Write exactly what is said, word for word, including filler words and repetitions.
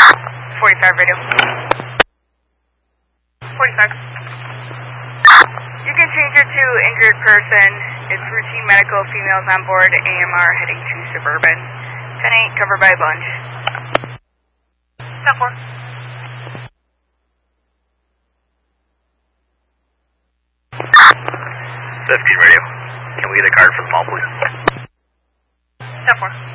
forty-five radio. forty-five. You can change it to injured person. It's routine medical, females on board, A M R heading to Suburban. ten eight, covered by bunch. ten four. fifteen radio. Can we get a card for the mall, please? ten four.